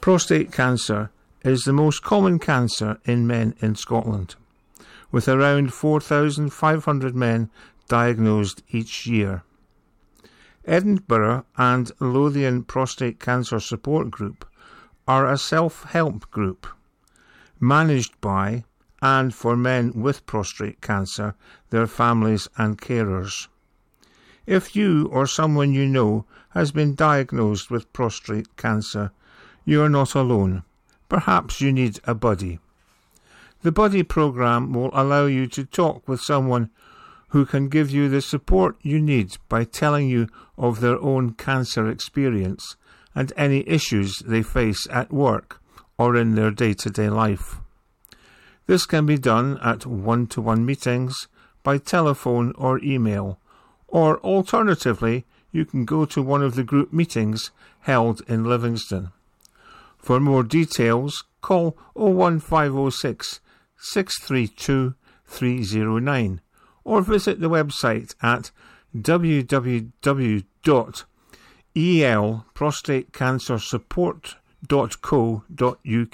Prostate cancer is the most common cancer in men in Scotland, with around 4,500 men diagnosed each year. Edinburgh and Lothian Prostate Cancer Support Group are a self-help group managed by and for men with prostate cancer, their families and carers. If you or someone you know has been diagnosed with prostate cancer, you are not alone. Perhaps you need a buddy. The buddy program will allow you to talk with someone who can give you the support you need by telling you of their own cancer experience and any issues they face at work or in their day-to-day life. This can be done at one-to-one meetings, by telephone or email, or alternatively, you can go to one of the group meetings held in Livingston. For more details, call 01506 632 309 or visit the website at www.elprostatecancersupport.co.uk.